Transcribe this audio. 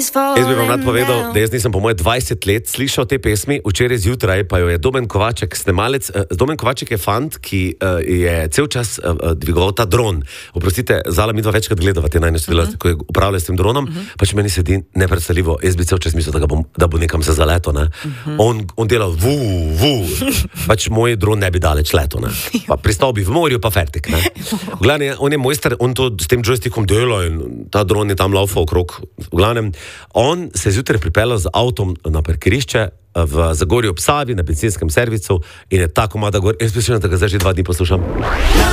Jaz bi vam rad povedal, da jaz nisem po moje 20 let slišal te pesmi, včeraj zjutraj pa jo je Domen Kovaček, snemalec. Domen Kovaček je fant, ki je cel čas dvigoval ta dron. Oprostite, Zala midva večkrat gledava te najne sodelavce, ko je upravljal s tem dronom, pač meni sedi nepredstavljivo. Jaz bi cel čas mislil, da bo nekam se zaleto, ne. On dela pač moj dron ne bi daleč leto, ne. Pa pristal bi v morju, pa fertik, ne. V glavnem, on je mojster, on to s tem joystickom dela in ta dron je tam laufal okrog. V glavnem, on se je zjutraj pripeljal z avtom na parkirišče v Zagorju ob Savi, na bencinskem servisu in je tako mada gor. Jaz mislim, da ga zdaj že 2 dni poslušam.